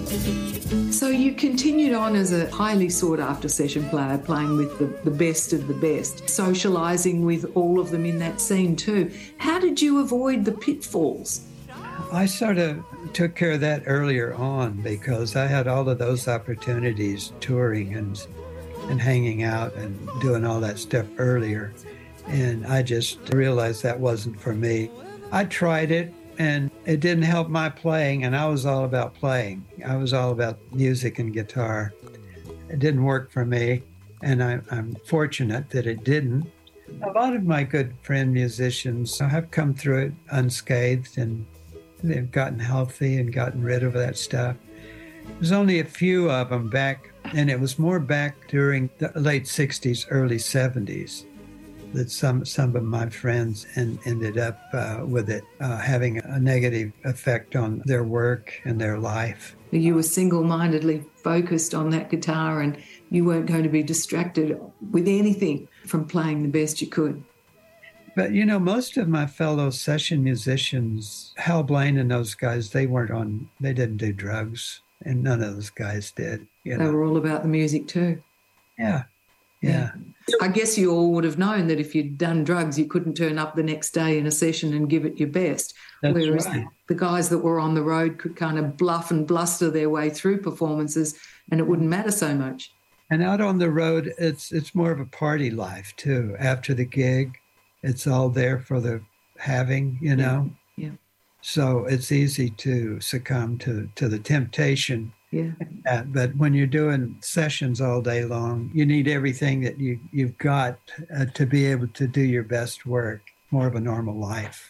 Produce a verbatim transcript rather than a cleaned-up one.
So you continued on as a highly sought-after session player, playing with the, the best of the best, socialising with all of them in that scene too. How did you avoid the pitfalls? I sort of took care of that earlier on because I had all of those opportunities touring and and hanging out and doing all that stuff earlier. And I just realized that wasn't for me. I tried it and it didn't help my playing, and I was all about playing. I was all about music and guitar. It didn't work for me, and I, I'm fortunate that it didn't. A lot of my good friend musicians have come through it unscathed, and they've gotten healthy and gotten rid of that stuff. There's only a few of them back, and it was more back during the late sixties, early seventies, that some some of my friends en- ended up uh, with it uh, having a negative effect on their work and their life. You were single-mindedly focused on that guitar, and you weren't going to be distracted with anything from playing the best you could. But, you know, most of my fellow session musicians, Hal Blaine and those guys, they weren't on, they didn't do drugs, and none of those guys did. You know? They were all about the music too. Yeah, yeah. I guess you all would have known that if you'd done drugs, you couldn't turn up the next day in a session and give it your best. That's Whereas right. the guys that were on the road could kind of bluff and bluster their way through performances, and it wouldn't matter so much. And out on the road, it's it's more of a party life too. After the gig, it's all there for the having, you know. Yeah. So it's easy to succumb to, to the temptation. Yeah. Uh, but when you're doing sessions all day long, you need everything that you, you've got uh, to be able to do your best work, more of a normal life.